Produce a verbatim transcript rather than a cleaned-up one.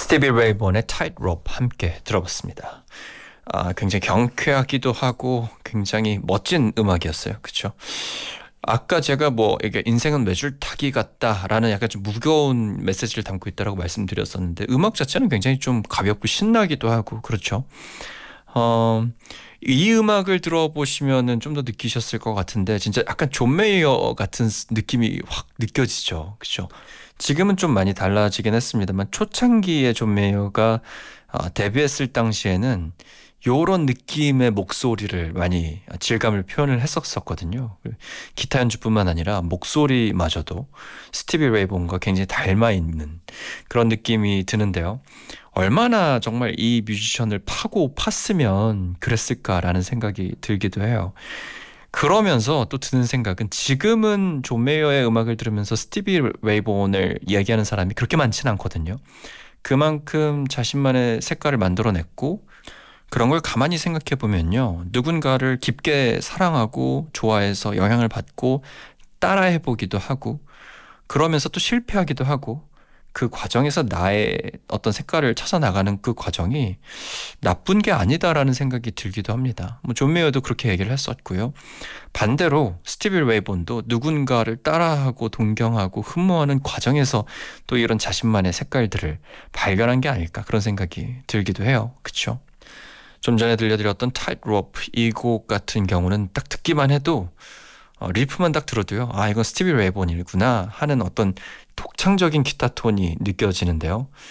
스티비 레이본의 Tightrope 함께 들어봤습니다. 아, 굉장히 경쾌하기도 하고 굉장히 멋진 음악이었어요. 그렇죠? 아까 제가 뭐 이게 인생은 매줄 타기 같다라는 약간 좀 무거운 메시지를 담고 있다라고 말씀드렸었는데 음악 자체는 굉장히 좀 가볍고 신나기도 하고 그렇죠. 어, 이 음악을 들어보시면은 좀 더 느끼셨을 것 같은데 진짜 약간 존 메이어 같은 느낌이 확 느껴지죠. 그렇죠? 지금은 좀 많이 달라지긴 했습니다만 초창기의 존 메이어가 아, 데뷔했을 당시에는 요런 느낌의 목소리를 많이 질감을 표현을 했었었거든요. 기타 연주뿐만 아니라 목소리마저도 스티비 레이본과 굉장히 닮아 있는 그런 느낌이 드는데요. 얼마나 정말 이 뮤지션을 파고 팠으면 그랬을까라는 생각이 들기도 해요. 그러면서 또 드는 생각은 지금은 존 메이어의 음악을 들으면서 스티비 레이본을 이야기하는 사람이 그렇게 많지는 않거든요. 그만큼 자신만의 색깔을 만들어냈고 그런 걸 가만히 생각해 보면요. 누군가를 깊게 사랑하고 좋아해서 영향을 받고 따라해 보기도 하고 그러면서 또 실패하기도 하고 그 과정에서 나의 어떤 색깔을 찾아 나가는 그 과정이 나쁜 게 아니다라는 생각이 들기도 합니다. 뭐 존 메이어도 그렇게 얘기를 했었고요. 반대로 스티비 레이본도 누군가를 따라하고 동경하고 흠모하는 과정에서 또 이런 자신만의 색깔들을 발견한 게 아닐까 그런 생각이 들기도 해요. 그렇죠? 좀 전에 들려드렸던 Tightrope 이 곡 같은 경우는 딱 듣기만 해도 어, 리프만 딱 들어도요. 아 이건 스티비 레이본이구나 하는 어떤 독창적인 기타 톤이 느껴지는데요.